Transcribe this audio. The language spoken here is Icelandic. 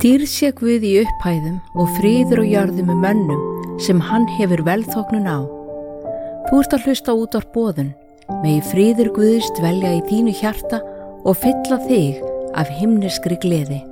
Dýrð sé Guð í upphæðum og friður á jörðum með mönnum sem hann hefur velþóknun á. Þú ert að hlusta útvarp Boðun, megi friður Guðs dvelja í þínu hjarta og fylla þig af himneskri gleði.